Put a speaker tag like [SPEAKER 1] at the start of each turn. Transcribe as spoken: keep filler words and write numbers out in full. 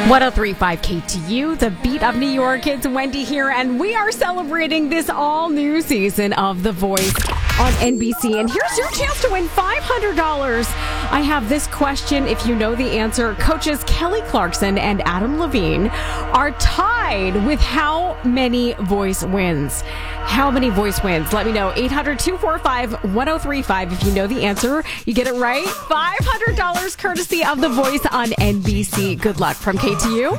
[SPEAKER 1] ten thirty-five K T U, the beat of New York. It's Wendy here, and we are celebrating this all-new season of The Voice on N B C. And here's your chance to win five hundred dollars. I have this question. If you know the answer, coaches Kelly Clarkson and Adam Levine are tied with how many voice wins? How many voice wins? Let me know. eight hundred, two four five, one oh three five. If you know the answer, you get it right. five hundred dollars courtesy of The Voice on N B C. Good luck from K T U.